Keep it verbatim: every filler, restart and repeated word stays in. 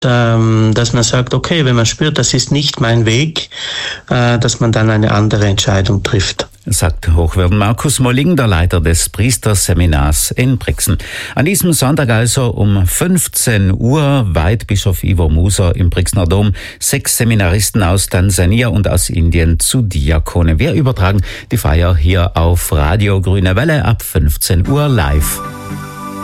ähm, dass man sagt, okay, wenn man spürt, das ist nicht mein Weg, äh, dass man dann eine andere Entscheidung trifft. Sagt Hochwürden Markus Molling, der Leiter des Priesterseminars in Brixen. An diesem Sonntag also um fünfzehn Uhr weiht Bischof Ivo Muser im Brixner Dom sechs Seminaristen aus Tansania und aus Indien zu Diakone. Wir übertragen die Feier hier auf Radio Grüne Welle ab fünfzehn Uhr live.